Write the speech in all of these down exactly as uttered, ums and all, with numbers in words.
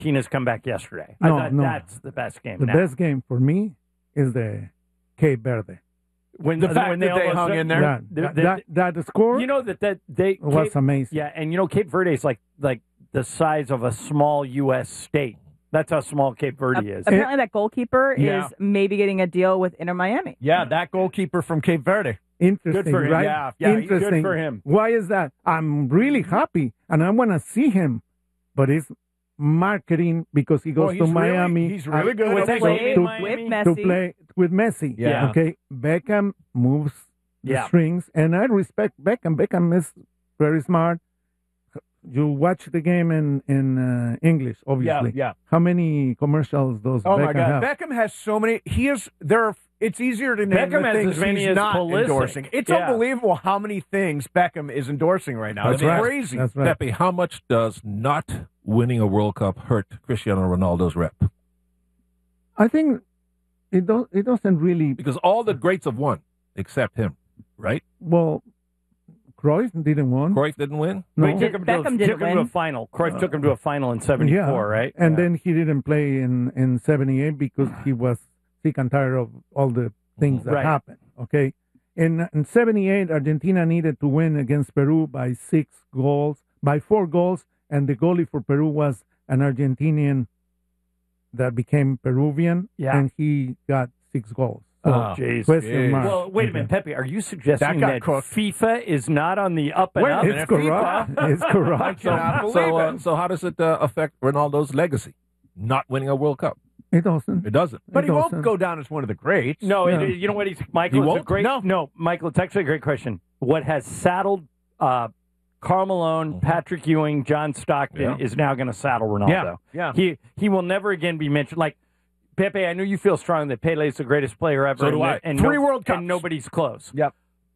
Argentina's comeback yesterday. No, I thought no. that's the best game The now. best game for me is the Cape Verde. When The fact when that they almost- hung in there. Yeah, The- that, the- that, that score You know that that they was Cape, amazing. Yeah, and you know Cape Verde is like like the size of a small U S state. That's how small Cape Verde is. Apparently, that goalkeeper Yeah. is maybe getting a deal with Inter Miami. Yeah, that goalkeeper from Cape Verde. Interesting, Good for him. right? Yeah, yeah, good Interesting. for him. Why is that? I'm really happy, and I want to see him, but it's marketing because he goes Well, to he's really- Miami. he's really uh, good. With Okay, play Play in with Miami. Messi. to play with Messi. Yeah. Okay. Beckham moves the Yeah. strings, and I respect Beckham. Beckham is very smart. You watch the game in in uh, English, obviously. yeah. How many commercials does Oh Beckham my God, have? Beckham has so many. He is there. Are, it's easier to name Beckham the has things as many he's as not Pulisic. endorsing. It's Yeah. unbelievable how many things Beckham is endorsing right now. That's it's right. crazy. That's right. Pepe, how much does not winning a World Cup hurt Cristiano Ronaldo's rep? I think it do, it doesn't really. Because all the greats have won except him, right? Well, Cruyff didn't win. Cruyff didn't win. No. But he took him, to, a, Beckham took didn't him to a win. final. Cruyff took him to a final in seventy-four, yeah, right? And Yeah. then he didn't play in in seventy-eight because he was sick and tired of all the things that Right. happened. Okay, in in seventy-eight, Argentina needed to win against Peru by six goals, by four goals, and the goalie for Peru was an Argentinian that became Peruvian, Yeah. and he got six goals. So, Oh, jeez. question jeez. mark. Well, wait a minute, Pepe. Are you suggesting That that, got cooked. FIFA is not on the up and Wait a up? minute. It's corrupt. It's I corrupt. cannot believe So, uh, it. so how does it uh, affect Ronaldo's legacy? Not winning a World Cup. It doesn't. It doesn't. But It he won't doesn't. go down as one of the greats. No, Yeah. it, you know what? He's Michael. He It's a won't? great. No. Michael. It's actually a great question. What has saddled uh, Karl Malone, Patrick Ewing, John Stockton Yeah. is now going to saddle Ronaldo. Yeah, yeah. He he will never again be mentioned. Like Pepe, I know you feel strong that Pele is the greatest player ever. So do and, I. And Three no- World Cups. and nobody's close. Yep.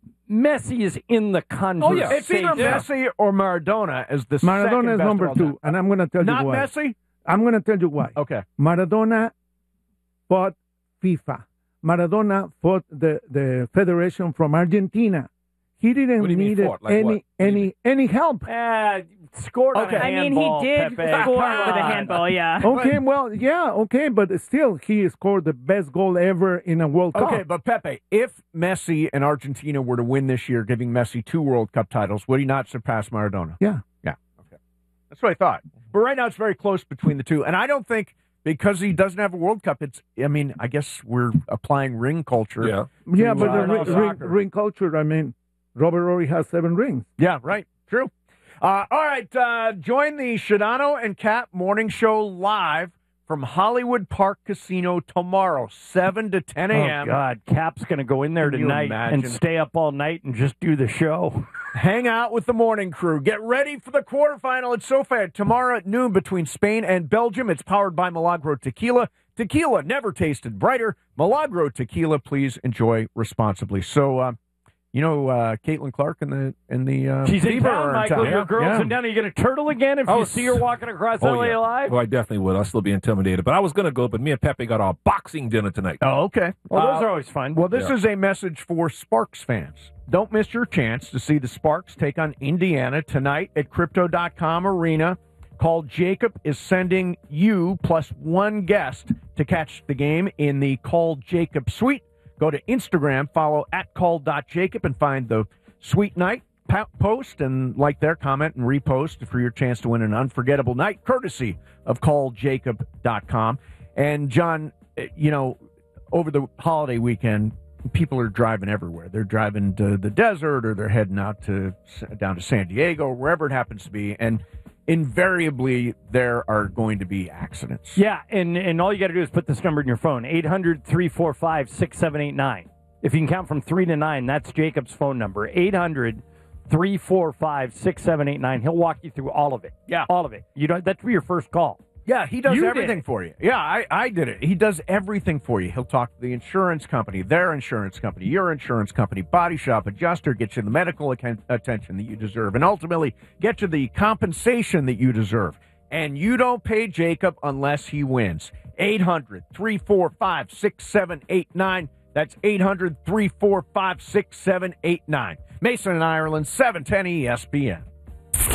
Messi is in the conversation. yeah. It's either Messi or Maradona as the Maradona second is best number of all two, time. and I'm going to tell Not you why. Messi? I'm going to tell you why. Okay. Maradona fought FIFA. Maradona fought the, the federation from Argentina. He didn't What do you mean need fought? Like what? any What do you any any help. Ah, scored on Okay. a I mean, handball, he did Pepe. score Come with a on. handball, yeah. Okay, well, yeah, okay, but still, he scored the best goal ever in a World Cup. Okay, but Pepe, if Messi and Argentina were to win this year, giving Messi two World Cup titles, would he not surpass Maradona? Yeah. Yeah. Okay. That's what I thought. But right now it's very close between the two. And I don't think because he doesn't have a World Cup, it's, I mean, I guess we're applying ring culture. Yeah. Yeah, to, but uh, the ring, ring, soccer. ring culture, I mean, Robert Ory has seven rings. Yeah, right. True. Uh, all right. Uh, join the Shadano and Cap morning show live from Hollywood Park Casino tomorrow, seven to ten a.m. Oh, God. Cap's going to go in there Can you tonight and imagine? stay up all night and just do the show. Hang out with the morning crew. Get ready for the quarterfinal at SoFi tomorrow at noon between Spain and Belgium. It's powered by Milagro Tequila. Tequila never tasted brighter. Milagro Tequila, please enjoy responsibly. So, uh, you know, uh, Caitlin Clark and the and the uh, She's in Fever town, are Michael. town. Your girl's Yeah. in town. Are you going to turtle again if I you was- see her walking across Oh, L A yeah. Live? Oh, I definitely would. I'll still be intimidated. But I was going to go, but me and Pepe got our boxing dinner tonight. Oh, okay. Well, those Uh, are always fun. Well, this Yeah. is a message for Sparks fans. Don't miss your chance to see the Sparks take on Indiana tonight at Crypto dot com Arena. Call Jacob is sending you plus one guest to catch the game in the Call Jacob suite. Go to Instagram, follow at call dot jacob, and find the Sweet Night pa- post and like their comment and repost for your chance to win an unforgettable night, courtesy of call jacob dot com. And, John, eh, you know, over the holiday weekend, people are driving everywhere. They're driving to the desert or they're heading out to down to San Diego or wherever it happens to be. And invariably, there are going to be accidents. Yeah, and, and all you got to do is put this number in your phone, eight hundred, three four five, six seven eight nine. If you can count from three to nine, that's Jacob's phone number, eight hundred, three four five, six seven eight nine. He'll walk you through all of it. Yeah. All of it. You know, that's your first call. Yeah, he does You did everything it. for you. Yeah, I, I did it. He does everything for you. He'll talk to the insurance company, their insurance company, your insurance company, body shop, adjuster, get you the medical ac- attention that you deserve, and ultimately get you the compensation that you deserve. And you don't pay Jacob unless he wins. eight hundred, three four five, six seven eight nine. That's eight hundred, three four five, six seven eight nine. Mason and Ireland, seven ten E S P N.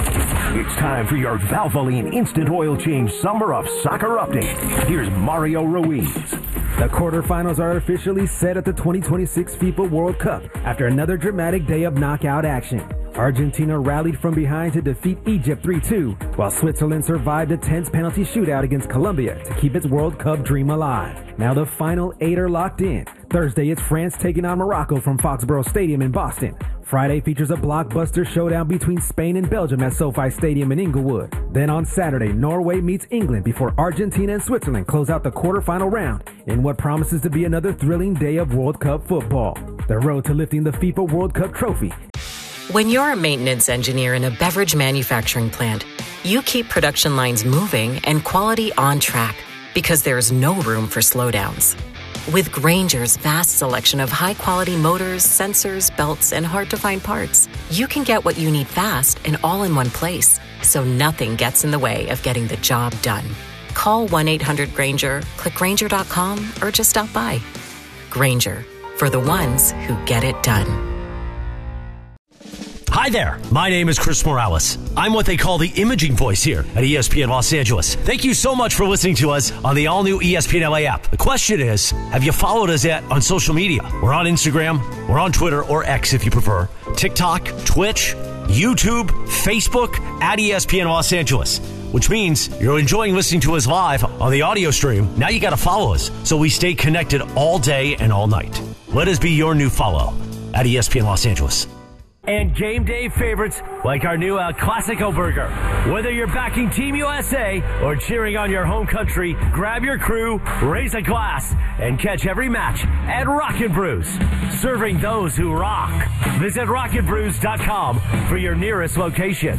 It's time for your Valvoline Instant Oil Change Summer of Soccer update. Here's Mario Ruiz. The quarterfinals are officially set at the twenty twenty-six FIFA World Cup after another dramatic day of knockout action. Argentina rallied from behind to defeat Egypt three two, while Switzerland survived a tense penalty shootout against Colombia to keep its World Cup dream alive. Now the final eight are locked in. Thursday, it's France taking on Morocco from Foxborough Stadium in Boston. Friday features a blockbuster showdown between Spain and Belgium at SoFi Stadium in Inglewood. Then on Saturday, Norway meets England before Argentina and Switzerland close out the quarterfinal round in what promises to be another thrilling day of World Cup football. The road to lifting the FIFA World Cup trophy. When you're a maintenance engineer in a beverage manufacturing plant, you keep production lines moving and quality on track because there's no room for slowdowns. With Grainger's vast selection of high-quality motors, sensors, belts, and hard-to-find parts, you can get what you need fast and all in one place, so nothing gets in the way of getting the job done. Call one eight hundred Grainger, click Grainger dot com, or just stop by. Grainger, for the ones who get it done. Hi there, my name is Chris Morales. I'm what they call the imaging voice here at E S P N Los Angeles. Thank you so much for listening to us on the all-new E S P N L A app. The question is, have you followed us yet on social media? We're on Instagram, we're on Twitter, or X if you prefer, TikTok, Twitch, YouTube, Facebook, at E S P N Los Angeles. Which means you're enjoying listening to us live on the audio stream. Now you got to follow us so we stay connected all day and all night. Let us be your new follow at E S P N Los Angeles. And game day favorites like our new El Clasico burger. Whether you're backing Team U S A or cheering on your home country, grab your crew, raise a glass, and catch every match at Rockin' Brews. Serving those who rock. Visit rockin brews dot com for your nearest location.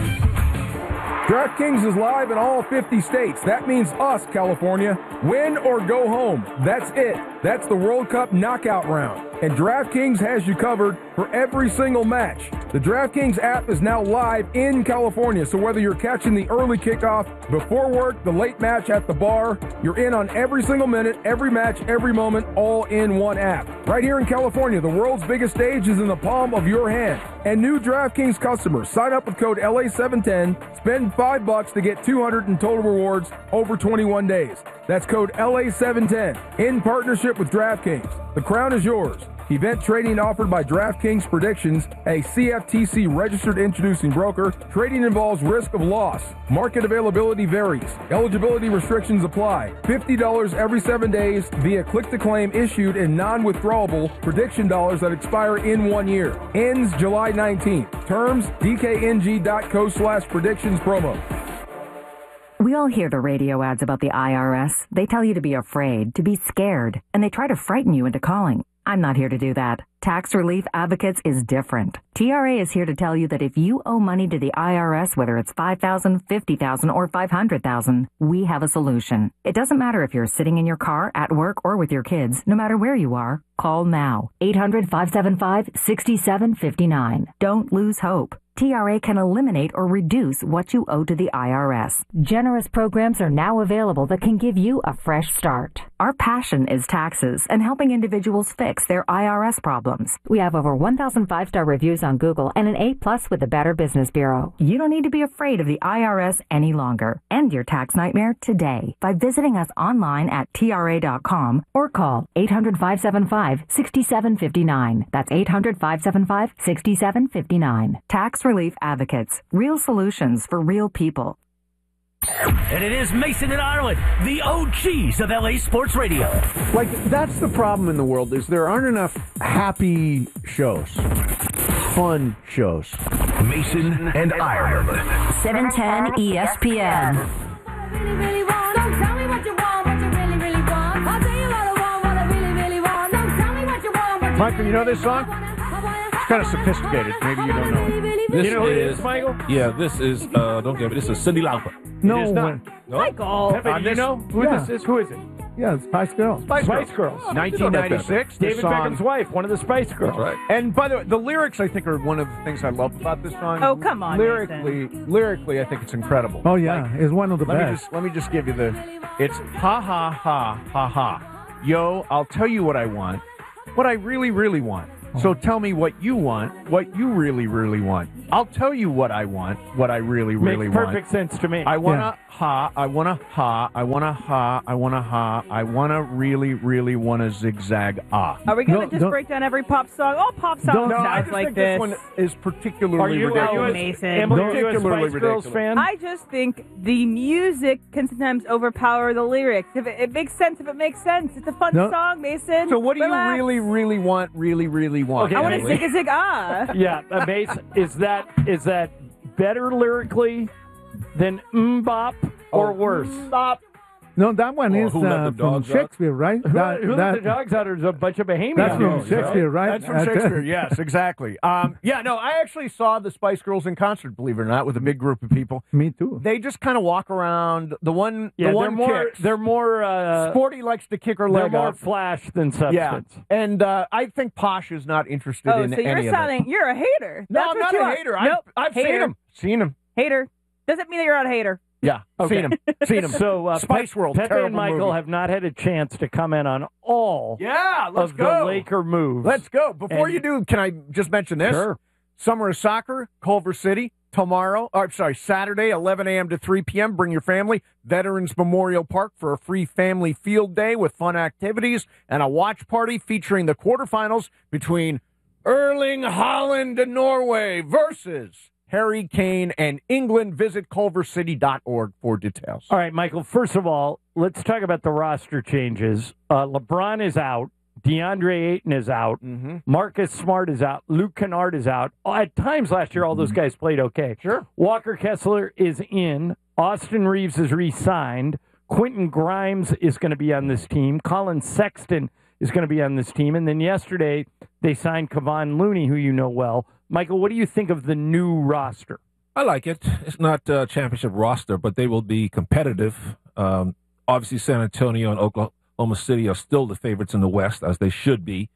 DraftKings is live in all fifty states. That means us, California. Win or go home. That's it. That's the World Cup knockout round. And DraftKings has you covered for every single match. The DraftKings app is now live in California, so whether you're catching the early kickoff, before work, the late match at the bar, you're in on every single minute, every match, every moment, all in one app. Right here in California, the world's biggest stage is in the palm of your hand. And new DraftKings customers, sign up with code L A seven ten, spend five bucks to get two hundred in total rewards over twenty-one days. That's code L A seven ten in partnership with DraftKings. The crown is yours. Event trading offered by DraftKings Predictions, a C F T C registered introducing broker. Trading involves risk of loss. Market availability varies. Eligibility restrictions apply. fifty dollars every seven days via click-to-claim issued in non-withdrawable prediction dollars that expire in one year. Ends July nineteenth. Terms, D K N G dot co slash predictions promo. We all hear the radio ads about the I R S. They tell you to be afraid, to be scared, and they try to frighten you into calling. I'm not here to do that. Tax Relief Advocates is different. T R A is here to tell you that if you owe money to the I R S, whether it's five thousand dollars, fifty thousand dollars, or five hundred thousand dollars, we have a solution. It doesn't matter if you're sitting in your car, at work, or with your kids. No matter where you are, call now. eight hundred, five seven five, six seven five nine. Don't lose hope. T R A can eliminate or reduce what you owe to the I R S. Generous programs are now available that can give you a fresh start. Our passion is taxes and helping individuals fix their I R S problems. We have over one thousand five-star reviews on Google and an A plus with the Better Business Bureau. You don't need to be afraid of the I R S any longer. End your tax nightmare today by visiting us online at T R A dot com or call eight hundred, five seven five, six seven five nine. That's eight hundred, five seven five, six seven five nine. Tax Relief Advocates. Real solutions for real people. And it is Mason and Ireland, the O Gs of L A Sports Radio. Like, that's the problem in the world, is there aren't enough happy shows. Fun shows. Mason and Ireland. seven ten E S P N. Michael, you know this song? It's kind of sophisticated. Maybe you don't know it. This you know who it is, is, Michael? Yeah, this is, uh, don't get me, this is Cyndi Lauper. No, It is not. No? Michael. Pepe, Uh, do you know who yeah. this is? Who is it? Yeah, Spice Girls. Spice, Spice Girls. Girls. nineteen ninety-six. the David song. Beckham's wife, one of the Spice Girls. That's right. And by the way, the lyrics, I think, are one of the things I love about this song. Oh, come on, Lyrically, lyrically, I think it's incredible. Oh, yeah, Like, it's one of the let me best. just let me just give you the. It's ha ha ha ha ha. Yo, I'll tell you what I want, what I really really want. So tell me what you want, what you really really want. I'll tell you what I want, what I really, really Makes want. perfect sense to me. I want Yeah. to ha, I want to ha, I want to ha, I want to ha, I want to really, really want to zigzag ah. Are we going to No, just don't- break down every pop song? All pop songs No, I sounds just like think this. this one is particularly Are you, ridiculous. are you a, Mason. Emily, are you a Particularly Spice Girls ridiculous. fan? I just think the music can sometimes overpower the lyrics. If it, it makes sense, if it makes sense, it's a fun No. song, Mason. So what do Relax. you really, really want, really, really want? Okay, I want to Emily. zig a zig ah. Yeah, uh, Mason, is that is that better lyrically than Mbop or worse? Mbop. No, that one Oh, is Who Let uh, the from Dogs Out? Shakespeare, right? Who, That- who let that- the dogs out is a bunch of Bahamians. That's from Shakespeare, right? That's from Uh, Shakespeare, yes, exactly. Um, yeah, no, I actually saw the Spice Girls in concert, believe it or not, with a big group of people. Me too. They just kind of walk around. The one, Yeah, the they're one more. kicks. They're more. Uh, Sporty likes to kick her they're leg more up. flash than Yeah, substance. and uh, I think Posh is not interested Oh, in so any you're of sounding, it. you're a hater. No, That's I'm what not you a are. hater. I've, Nope. I've hater. seen him. Seen him. Hater. Doesn't mean that you're not a hater. Yeah, Okay. seen him. Seen him. So uh, Spice Pe- World, Pepe terrible and Michael movie. have not had a chance to comment on all Yeah, let's of go. the Laker moves. Let's go. Before And- you do, can I just mention this? Sure. Summer of Soccer, Culver City, tomorrow. Or, sorry, Saturday, eleven a.m. to three p.m. Bring your family. Veterans Memorial Park for a free family field day with fun activities and a watch party featuring the quarterfinals between Erling Haaland and Norway versus Harry Kane and England. Visit culver city dot org for details. All right, Michael, first of all, let's talk about the roster changes. Uh, LeBron is out. DeAndre Ayton is out. Mm-hmm. Marcus Smart is out. Luke Kennard is out. At times last year, all those guys played okay. Sure. Walker Kessler is in. Austin Reeves is re-signed. Quentin Grimes is going to be on this team. Colin Sexton is going to be on this team. And then yesterday, they signed Kevon Looney, who you know well. Michael, what do you think of the new roster? I like it. It's not a championship roster, but they will be competitive. Um, obviously, San Antonio and Oklahoma City are still the favorites in the West, as they should be.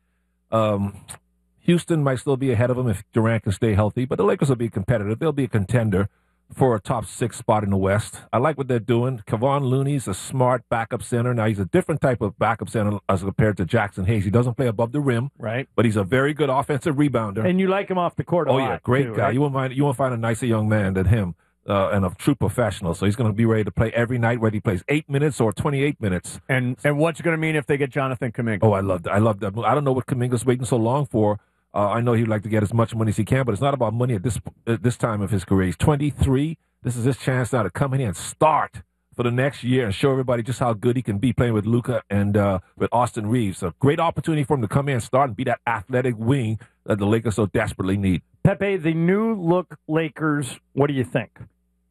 Um, Houston might still be ahead of them if Durant can stay healthy, but the Lakers will be competitive. They'll be a contender for a top six spot in the West. I like what they're doing. Kevon Looney's a smart backup center. Now, he's a different type of backup center as compared to Jackson Hayes. He doesn't play above the rim, right? But he's a very good offensive rebounder. And you like him off the court a Oh, lot, yeah, great too, guy. right? You won't find you won't find a nicer young man than him, uh, and a true professional. So he's going to be ready to play every night, whether he plays eight minutes or twenty-eight minutes. And and what's it going to mean if they get Jonathan Kuminga? Oh, I love that. I love that. I don't know what Kuminga's waiting so long for. Uh, I know he'd like to get as much money as he can, but it's not about money at this at this time of his career. He's twenty-three. This is his chance now to come in here and start for the next year and show everybody just how good he can be playing with Luka and uh, with Austin Reeves. A great opportunity for him to come in and start and be that athletic wing that the Lakers so desperately need. Pepe, the new look Lakers, what do you think?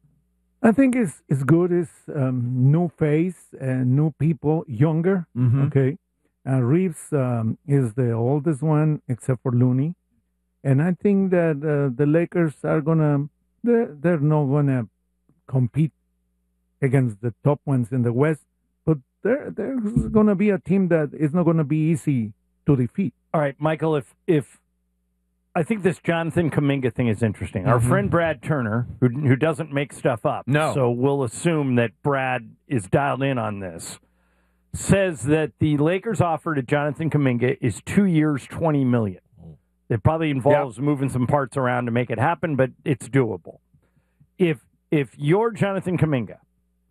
I think it's it's good. It's um, new face and new people, younger. Mm-hmm. Okay, uh, Reeves um, is the oldest one except for Looney, and I think that uh, the Lakers are gonna they're they're not gonna compete against the top ones in the West, but there there's gonna be a team that is not gonna be easy to defeat. All right, Michael, if if I think this Jonathan Kuminga thing is interesting. Our Mhm. friend Brad Turner, who who doesn't make stuff up, No. so we'll assume that Brad is dialed in on this, says that the Lakers offer to Jonathan Kuminga is two years, twenty million. It probably involves moving some parts around to make it happen, but it's doable. If if you're Jonathan Kuminga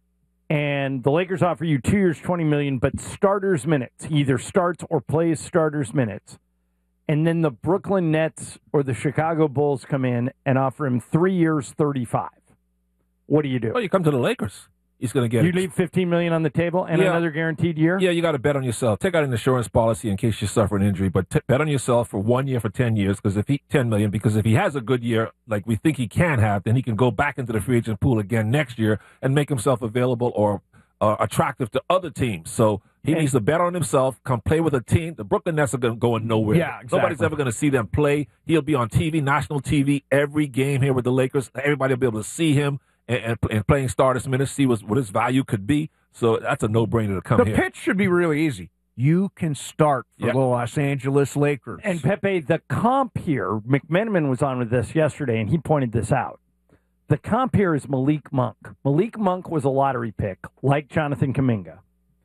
and the Lakers offer you two years, twenty million, but starters minutes, he either starts or plays starters minutes, and then the Brooklyn Nets or the Chicago Bulls come in and offer him three years, thirty-five. What do you do? Well, you come to the Lakers. He's going to get You it. leave fifteen million on the table and Yeah. another guaranteed year? Yeah, you got to bet on yourself. Take out an insurance policy in case you suffer an injury, but t- bet on yourself for one year for ten years. Because if he ten million, because if he has a good year like we think he can have, then he can go back into the free agent pool again next year and make himself available or uh, attractive to other teams. So he And- needs to bet on himself. Come play with a team. The Brooklyn Nets are going going nowhere. Yeah, exactly. Nobody's ever going to see them play. He'll be on T V, national T V, every game here with the Lakers. Everybody will be able to see him. And, and, and playing starters minutes, see what, what his value could be. So that's a no-brainer to come The here. pitch should be really easy. You can start for Yeah. the Los Angeles Lakers. And Pepe, the comp here, McMenamin was on with this yesterday, and he pointed this out. The comp here is Malik Monk. Malik Monk was a lottery pick, like Jonathan Kuminga.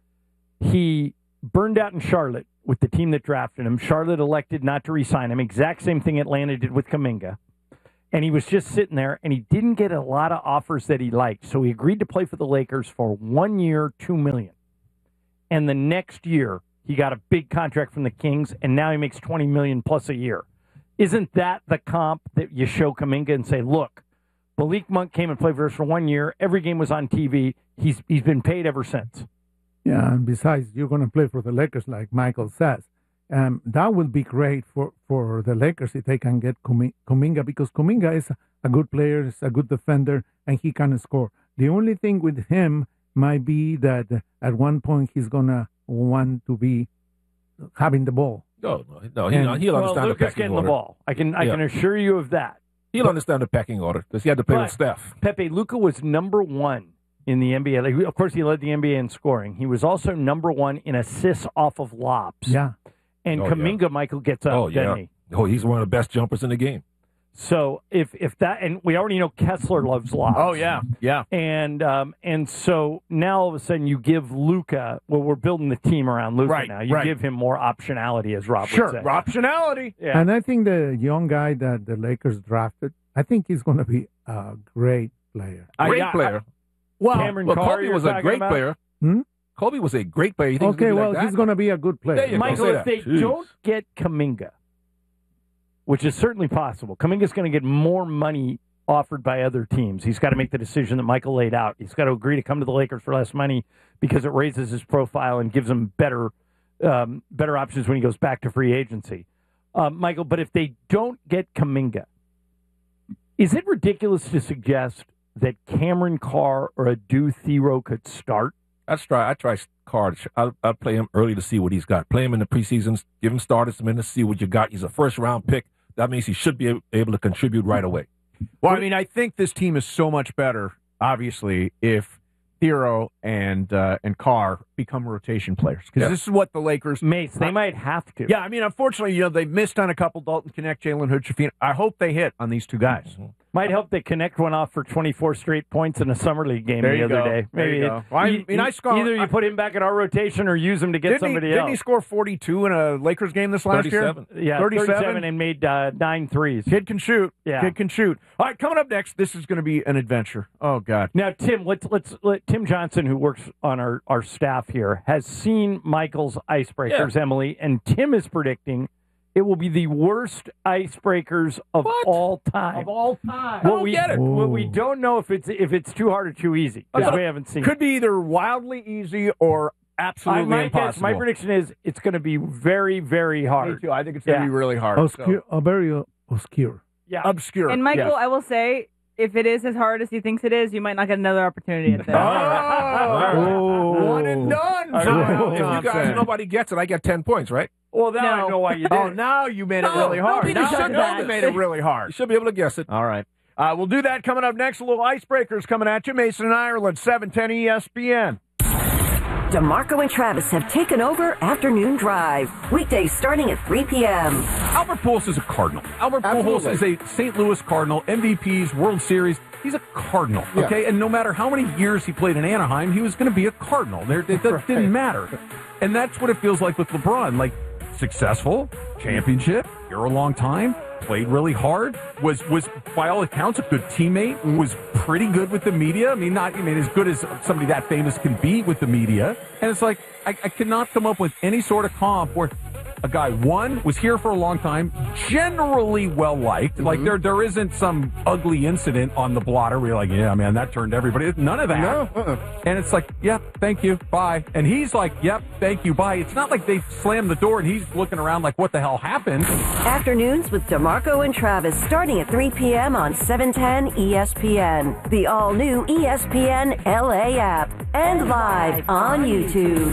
He burned out in Charlotte with the team that drafted him. Charlotte elected not to re-sign him. Exact same thing Atlanta did with Kuminga. and he was just sitting there, and he didn't get a lot of offers that he liked. So he agreed to play for the Lakers for one year, two million dollars. And the next year, he got a big contract from the Kings, and now he makes twenty million dollars plus a year. Isn't that the comp that you show Kuminga and say, look, Malik Monk came and played for us for one year. Every game was on T V. He's he's been paid ever since. Yeah, and besides, you're going to play for the Lakers, like Michael says. Um, that will be great for, for the Lakers if they can get Kumi- Kuminga, because Kuminga is a good player, is a good defender, and he can score. The only thing with him might be that at one point he's going to want to be having the ball. No, no, no he, And- he'll Well, understand the Luka's pecking getting order. the ball. I can I Yeah. can assure you of that. He'll understand the pecking order because he had to play But- with Steph. Pepe, Luka was number one in the N B A. Like, of course, he led the N B A in scoring. He was also number one in assists off of lobs. Yeah. And Oh, Kuminga, Michael, gets up, Oh, doesn't yeah. he? Oh, he's one of the best jumpers in the game. So if if that, and we already know Kessler loves lobs. Oh, yeah, yeah. And um, and so now all of a sudden you give Luka, well, we're building the team around Luka Right, now. You right. give him more optionality, as Rob Sure, would say. optionality. Yeah. And I think the young guy that the Lakers drafted, I think he's going to be a great player. I- Great yeah, I- player. Well, Cameron Well, Carr, Kobe you're was a talking great about? player. Hmm? Kobe was a great player. You think Okay, he's well, gonna be like he's that? going to be a good player. There you go. Michael, say if that. they Jeez. don't get Kuminga, which is certainly possible, Kuminga's going to get more money offered by other teams. He's got to make the decision that Michael laid out. He's got to agree to come to the Lakers for less money because it raises his profile and gives him better um, better options when he goes back to free agency. Uh, Michael, but if they don't get Kuminga, is it ridiculous to suggest that Cameron Carr or Adu Thero could start? I'd try. I try Carr. I'll, I'll play him early to see what he's got. Play him in the preseasons. Give him starters a minute to see what you got. He's a first round pick. That means he should be able to contribute right away. Well, I mean, I think this team is so much better, obviously, if Thero and uh, and Carr become rotation players. Because Yeah. this is what the Lakers... Mace, they might have to. Yeah, I mean, unfortunately, you know, they've missed on a couple. Dalton Connect, Jalen Hood, Shafina. I hope they hit on these two guys. Mm-hmm. Might help they connect one off for twenty-four straight points in a summer league game There the you other go. day. There you Maybe go. it- Well, I e- mean, I e- score- either you I- put him back in our rotation or use him to get Didn't he, somebody didn't else. he score forty-two in a Lakers game this last thirty-seven. year? yeah, thirty-seven? thirty-seven and made uh, nine threes. Kid can shoot. Yeah. Kid can shoot. All right, coming up next, this is going to be an adventure. Oh, God. Now, Tim, let's let's let Tim Johnson, who works on our, our staff here, has seen Michael's icebreakers, Emily, and Tim is predicting it will be the worst icebreakers of What? all time. Of all time. I what don't we get it. what we don't know if it's if it's too hard or too easy because Okay. we haven't seen Could it. be either wildly easy or I, absolutely my, guess, impossible. my prediction is it's going to be very, very Me hard. too. I think it's going to Yeah. be really hard. Obscure, uh, very uh, obscure. Yeah. Obscure. And Michael, yes. I will say, if it is as hard as he thinks it is, you might not get another opportunity at that. Oh, one and done. All John right. If you Thompson. guys, nobody gets it, I get ten points, right? Well, now No. I know why you did. Oh, it. now you made it No, really hard. nobody Now should you know know you this. made it really You hard. should be able to guess it. All right. Uh, we'll do that coming up next. A little icebreakers coming at you. Mason and Ireland, seven ten E S P N. DeMarco and Travis have taken over Afternoon Drive. Weekdays starting at three p.m. Albert Pujols is a Cardinal. Albert Pujols is a Saint Louis Cardinal, M V Ps, World Series. He's a Cardinal, okay? And no matter how many years he played in Anaheim, he was going to be a Cardinal. There, it, that didn't matter. And that's what it feels like with LeBron. Like, successful, championship, here a long time, played really hard, was, was by all accounts, a good teammate, was pretty good with the media. I mean, not, I mean, as good as somebody that famous can be with the media. And it's like, I, I cannot come up with any sort of comp where a guy, one, was here for a long time, generally well-liked. Mm-hmm. Like, there there isn't some ugly incident on the blotter where you're like, yeah, man, that turned everybody. None of that. No, uh-uh. And it's like, yep, thank you, bye. And he's like, yep, thank you, bye. It's not like they slammed the door and he's looking around like, what the hell happened? Afternoons with DeMarco and Travis starting at three p.m. on seven ten E S P N, the all-new E S P N L A app, and live on YouTube.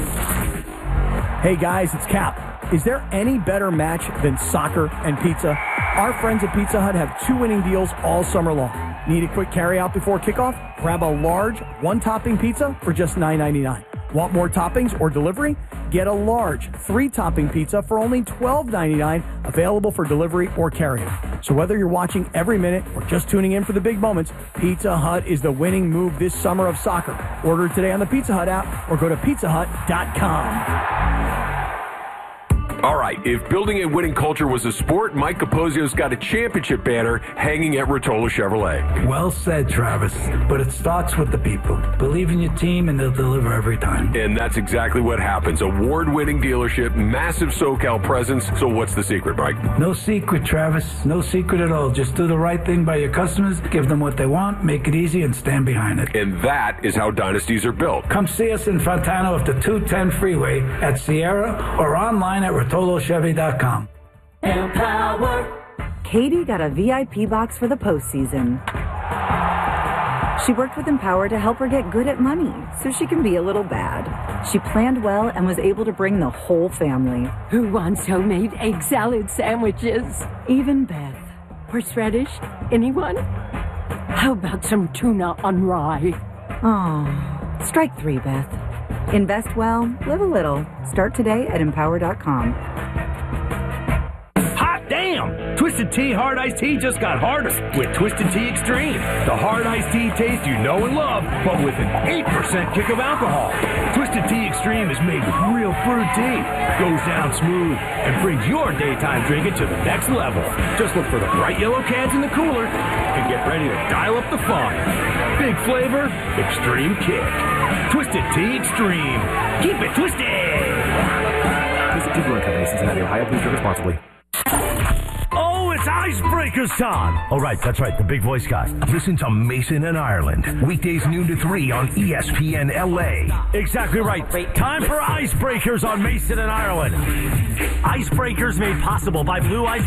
Hey guys, it's Cap. Is there any better match than soccer and pizza? Our friends at Pizza Hut have two winning deals all summer long. Need a quick carry out before kickoff? Grab a large one-topping pizza for just nine ninety-nine. Want more toppings or delivery? Get a large three-topping pizza for only twelve ninety-nine, available for delivery or carry-out. So whether you're watching every minute or just tuning in for the big moments, Pizza Hut is the winning move this summer of soccer. Order today on the Pizza Hut app or go to pizza hut dot com. All right, if building a winning culture was a sport, Mike Capozio's got a championship banner hanging at Rotolo Chevrolet. Well said, Travis. But it starts with the people. Believe in your team and they'll deliver every time. And that's exactly what happens. Award-winning dealership, massive SoCal presence. So what's the secret, Mike? No secret, Travis. No secret at all. Just do the right thing by your customers, give them what they want, make it easy, and stand behind it. And that is how dynasties are built. Come see us in Fontana off the two ten freeway at Sierra or online at Rotolo Chevy dot com. Empower. Katie got a V I P box for the postseason. She worked with Empower to help her get good at money so she can be a little bad. She planned well and was able to bring the whole family. Who wants homemade egg salad sandwiches? Even Beth. Horseradish? Anyone? How about some tuna on rye? Oh, strike three, Beth. Invest well, live a little. Start today at empower dot com. Hot damn! Twisted Tea Hard Iced Tea just got harder with Twisted Tea Extreme. The hard iced tea taste you know and love, but with an eight percent kick of alcohol. Twisted Tea Extreme is made with real fruit tea, goes down smooth, and brings your daytime drinking to the next level. Just look for the bright yellow cans in the cooler and get ready to dial up the fun. Big flavor, extreme kick. Twisted Tea Extreme. Keep it twisted! Twisted Tea Brewing Company, Cincinnati, Ohio. Please drink responsibly. Oh, it's Icebreakers time. Oh, right, that's right, the big voice guy. Listen to Mason and Ireland, weekdays noon to three on E S P N L A. Exactly right. Time for Icebreakers on Mason and Ireland. Icebreakers made possible by Blue Ice